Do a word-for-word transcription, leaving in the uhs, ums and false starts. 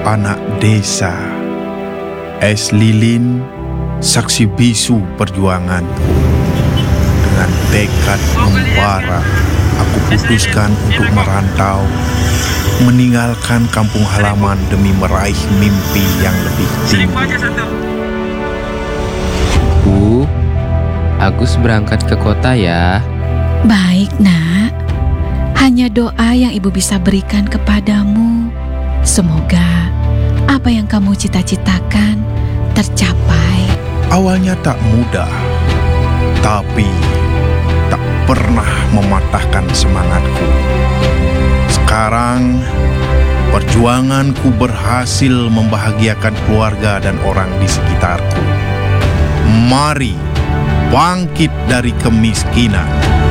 anak desa. Es lilin, saksi bisu perjuanganku. Dengan tekad membara, aku putuskan untuk merantau, meninggalkan kampung halaman demi meraih mimpi yang lebih tinggi. Bu, Agus berangkat ke kota ya. Baik, Nak. Hanya doa yang Ibu bisa berikan kepadamu. Semoga apa yang kamu cita-citakan tercapai. Awalnya tak mudah, tapi tak pernah mematahkan semangatku. Sekarang, perjuanganku berhasil membahagiakan keluarga dan orang di sekitarku. Mari bangkit dari kemiskinan.